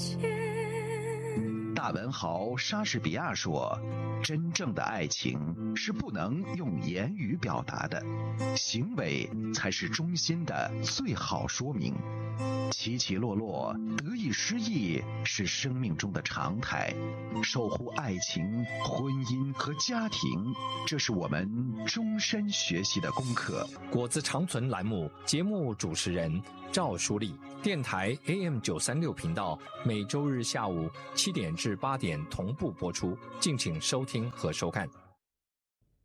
大文豪莎士比亚说，真正的爱情是不能用言语表达的，行为才是衷心的最好说明。起起落落，得意失意是生命中的常态，守护爱情、婚姻和家庭，这是我们终身学习的功课。 果子长存栏目节目主持人赵淑丽，电台 AM936频道，每周日下午7点至8点同步播出，敬请收听和收看。